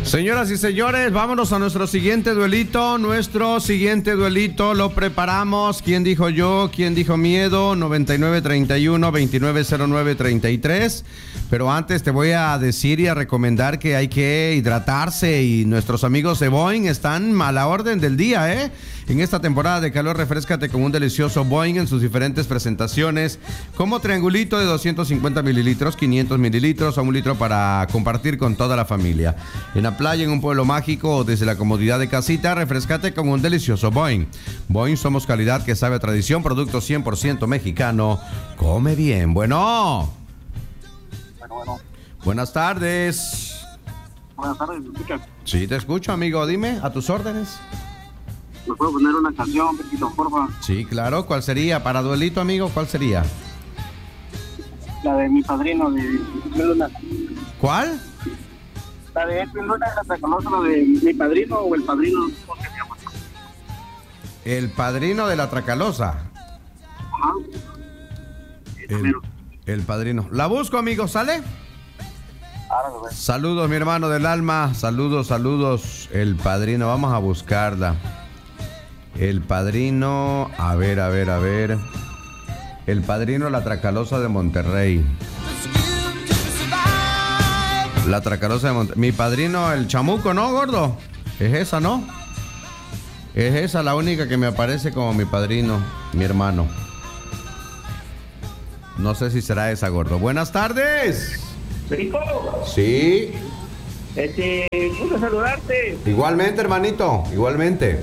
Señoras y señores, vámonos a nuestro siguiente duelito. Nuestro siguiente duelito lo preparamos. ¿Quién dijo yo? ¿Quién dijo miedo? 9931-2909-33. Pero antes te voy a decir y a recomendar que hay que hidratarse, y nuestros amigos de Boing están a la orden del día, ¿eh? En esta temporada de calor, refréscate con un delicioso Boing en sus diferentes presentaciones, como triangulito de 250 mililitros, 500 mililitros o 1 litro para compartir con toda la familia. En la playa, en un pueblo mágico o desde la comodidad de casita, refrescate con un delicioso Boing. Boing, somos calidad que sabe a tradición, producto 100% mexicano. Come bien. Bueno. Buenas tardes. Buenas tardes, ¿me escuchas? Sí, te escucho, amigo. Dime, a tus órdenes. ¿Me puedo poner una canción, Pepito, porfa? Sí, claro. ¿Cuál sería? Para duelito, amigo, ¿cuál sería? La de Mi Padrino, de Edwin Luna. ¿Cuál? La de Edwin Luna, ¿la conoces? La de Mi Padrino o El Padrino, ¿cómo se llama? El Padrino de la Tracalosa. Ajá. El Padrino. La busco, amigo, ¿sale? Ahora, Saludos, mi hermano del alma. Saludos, saludos. El Padrino, vamos a buscarla. El Padrino, a ver. El Padrino de la Tracalosa de Monterrey. La Tracalosa de Monterrey. Mi Padrino, el Chamuco, ¿no, gordo? Es esa, ¿no? Es esa la única que me aparece como Mi Padrino, mi hermano. No sé si será esa, gordo. Buenas tardes. Perico, Sí. gusto saludarte. Igualmente, hermanito, igualmente.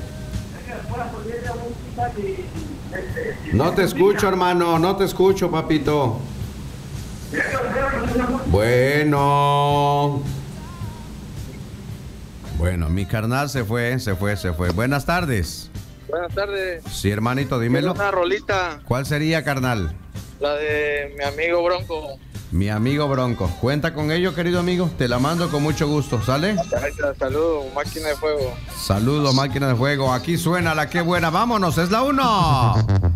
No te escucho, hermano, no te escucho, papito. Bueno, mi carnal se fue. Buenas tardes. Buenas tardes. Sí, hermanito, dímelo. Una rolita, ¿Cuál sería, carnal? la de mi amigo Bronco. Mi amigo Bronco. Cuenta con ello, querido amigo. Te la mando con mucho gusto, ¿sale? Saludos, máquina de fuego. Saludos, máquina de fuego. Aquí suena la que buena. Vámonos, es la 1.